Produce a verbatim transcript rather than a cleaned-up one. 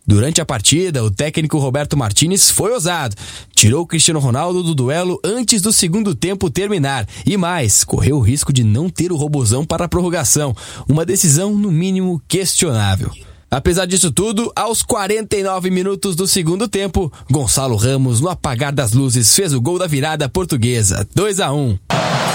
Durante a partida, o técnico Roberto Martínez foi ousado. Tirou o Cristiano Ronaldo do duelo antes do segundo tempo terminar. E mais, correu o risco de não ter o Robozão para a prorrogação. Uma decisão, no mínimo, questionável. Apesar disso tudo, aos quarenta e nove minutos do segundo tempo, Gonçalo Ramos, no apagar das luzes, fez o gol da virada portuguesa, dois a um.